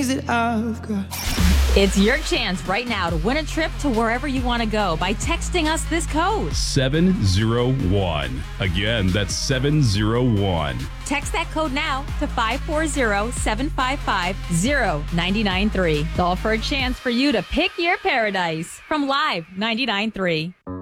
days that I've got. It's your chance right now to win a trip to wherever you want to go by texting us this code. 701. Again, that's 701. Text that code now to 540-755-0993. All for a chance for you to pick your paradise from Live 99.3.